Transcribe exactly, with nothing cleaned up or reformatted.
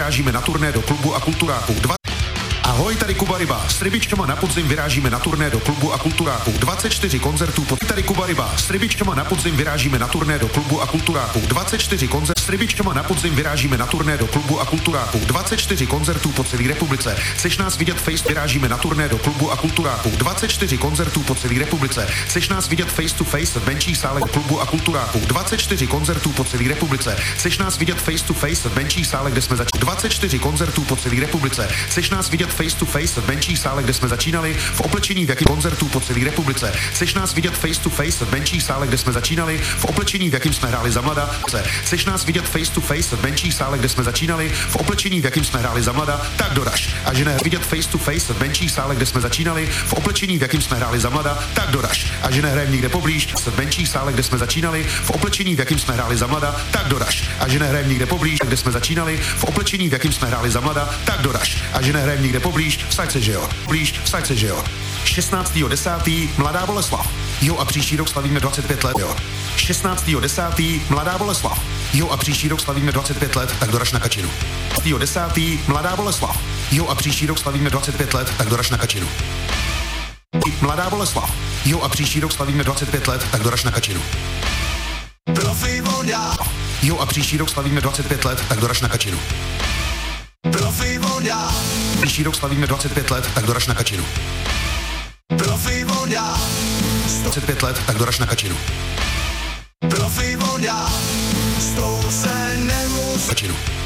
vyrážíme na turné do klubu a kulturáku. Dva... Ahoj, tady Kuba Ryba. S rybičkama na podzim vyrážíme na turné do klubu a kulturáku. dvacet čtyři koncertů pod... Tady Kuba Ryba. S rybičkama na podzim vyrážíme na turné do klubu a kulturáku. dvacet čtyři koncertů. S rybičkama na podzim vyrážíme na turné do klubu a kulturáku. dvacet čtyři koncertů po celé republice. Chceš nás vidět face, vyrážíme na turné do klubu a kulturáku. dvacet čtyři koncertů po celé republice. Chceš nás vidět face to face v menších sálech klubu a kulturáku. dvacet čtyři koncertů po celé republice. Chceš nás vidět face to face v menších sálech, kde jsme začali. dvacet čtyři koncertů po celé republice. Chceš nás vidět face to face v menších sálech, kde jsme začínali, v oblečení v jakým koncertů po celé republice. Chceš nás vidět face to face v menších sálech, kde jsme začínali, v oblečení v jakým jsme hráli za mlada. Chceš nás vidět face to face v menších sálech, kde jsme začínali, v oblečení v jakým jsme hráli za mlada, tak doraž. A že ne vidět face to face v menších sálech, kde jsme začínali, v oblečení v jakým jsme hráli za mlada, tak doraž. A že nehrajem nikde poblíž, v menších sálech, kde jsme začínali, v oblečení v jakým jsme hráli za mlada, tak doraž. A že nehrajem nikde poblíž, kde jsme začínali, v oblečení v jakým jsme hráli za mlada, tak doraž. A že nehrajem nikde poblíž, vsaď se, že jo. Blíž, vsaď se, že jo. šestnáctého desátého Mladá Boleslav. Jo, a příští rok slavíme dvacet pět let, jo. šestnáctého desátého Mladá Boleslav. Jo, a příští rok slavíme dvacet pět let, tak doraž na Kačinu. šestnáctého desátého Mladá Boleslav. Jo, a příští rok slavíme dvacet pět let, tak doraž na Kačinu. Mladá Boleslav. Jo, a příští rok slavíme dvacet pět let, tak doraž na Kačinu. Profi voda. Jo, a příští rok slavíme dvacet pět let, tak doraž na Kačinu. Profi voda. Příští rok slavíme dvacet pět let, tak doraž na Kačinu. Profi voda. dvacet pět let, tak doraž na Kačinu. Profi voda. S tou se nemusí. Kačinu.